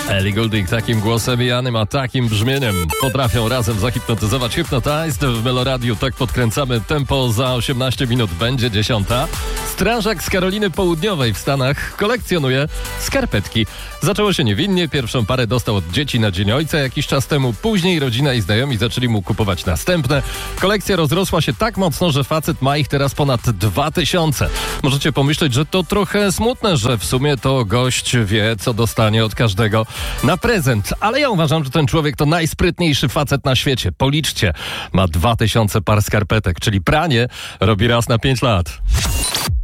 Ellie Goulding takim głosem i Anny ma takim brzmieniem. Potrafią razem zahipnotyzować. Hypnotized w Meloradiu. Tak podkręcamy tempo. Za 18 minut będzie 10. Strażak z Karoliny Południowej w Stanach kolekcjonuje skarpetki. Zaczęło się niewinnie. Pierwszą parę dostał od dzieci na Dzień Ojca jakiś czas temu. Później rodzina i znajomi zaczęli mu kupować następne. Kolekcja rozrosła się tak mocno, że facet ma ich teraz ponad 2000. Możecie pomyśleć, że to trochę smutne, że w sumie to gość wie, co dostanie od każdego na prezent. Ale ja uważam, że ten człowiek to najsprytniejszy facet na świecie. Policzcie, ma 2000 par skarpetek, czyli pranie robi raz na 5 lat.